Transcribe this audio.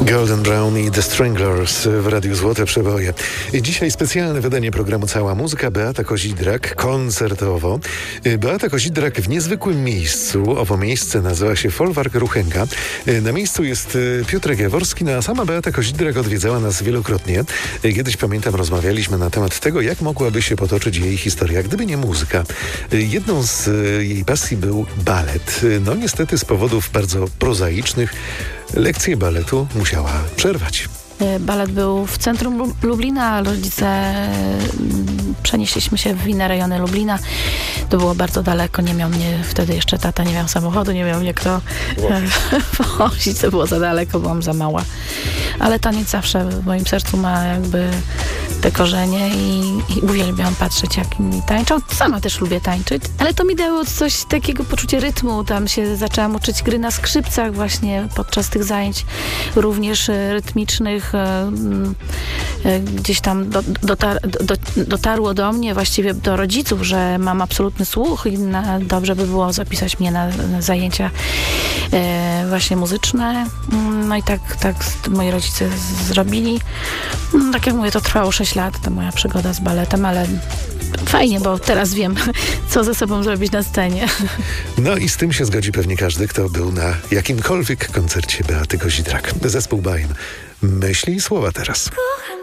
Golden Brown i The Stranglers w Radiu Złote Przeboje. Dzisiaj specjalne wydanie programu Cała Muzyka. Beata Kozidrak koncertowo. Beata Kozidrak w niezwykłym miejscu. Owo miejsce nazywa się Folwark Ruchenka. Na miejscu jest Piotrek Jaworski, a sama Beata Kozidrak odwiedzała nas wielokrotnie. Kiedyś, pamiętam, rozmawialiśmy na temat tego, jak mogłaby się potoczyć jej historia, gdyby nie muzyka. Jedną z jej pasji był balet. No niestety z powodów bardzo prozaicznych lekcje baletu musiała przerwać. Balet był w centrum Lublina, rodzice przenieśliśmy się w inne rejony Lublina. To było bardzo daleko, nie miał mnie wtedy jeszcze tata, nie miał samochodu, nie miał mnie kto wozić, to było za daleko, byłam za mała. Ale taniec zawsze w moim sercu ma jakby te korzenie i uwielbiam patrzeć, jak inni tańczą. Sama też lubię tańczyć, ale to mi dało coś takiego, poczucie rytmu. Tam się zaczęłam uczyć gry na skrzypcach właśnie podczas tych zajęć również rytmicznych. Gdzieś tam dotarło do mnie, właściwie do rodziców, że mam absolutny słuch i dobrze by było zapisać mnie na zajęcia właśnie muzyczne. No i tak moi rodzice zrobili. Tak jak mówię, to trwało 6 lat, ta moja przygoda z baletem, ale fajnie, bo teraz wiem, co ze sobą zrobić na scenie. No i z tym się zgodzi pewnie każdy, kto był na jakimkolwiek koncercie Beaty Kozidrak. Zespół Bain. Myśli i słowa teraz.